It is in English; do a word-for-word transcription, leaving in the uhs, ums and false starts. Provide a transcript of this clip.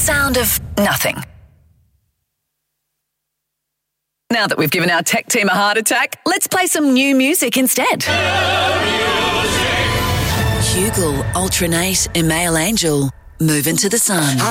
sound of nothing. Now that we've given our tech team a heart attack, let's play some new music instead. Hugel, Ultranate, Email Angel, Move Into the Sun.